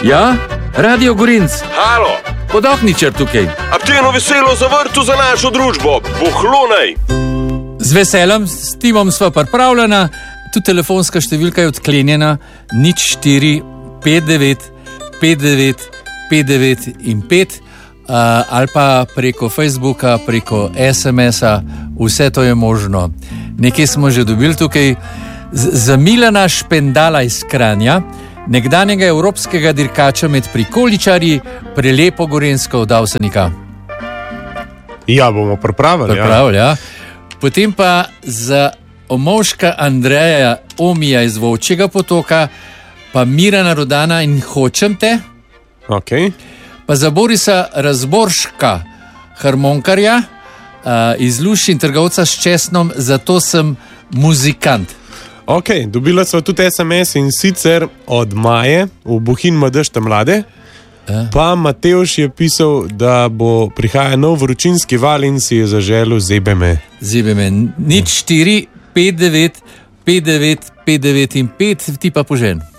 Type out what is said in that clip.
Ja, Radio Gorinc. Halo. Podokničar tukaj. Aktivno veselo za vrtu za našo družbo. Bohlunej. Z veseljem, s timom sva pripravljena. Tu telefonska številka je odklenjena 0459 59 59 in 5 ali pa preko Facebooka, preko SMS-a, vse to je možno. Nekaj smo že dobili tukaj za Milana Špendala iz Kranja, nekdanjega evropskega dirkača med prikoličarji, prelepo gorenjsko od Avsenika. Ja, bomo pripravili. Ja. Potem pa za Omovška Andreja Omija iz Volčjega potoka, pa Mirana Rodana in Hočem te. Okay. Pa za Borisa Razborška, harmonkarja iz Luš in trgovca s česnom, zato sem muzikant. Ok, dobila sva tudi SMS in sicer od Maje v Bohinj Mladešte mlade. Pa Matevž je pisal, da bo prihaja nov vročinski val in si je zaželil zebeme. Zebeme, 04 59 59 59 in 5, ti pa požen.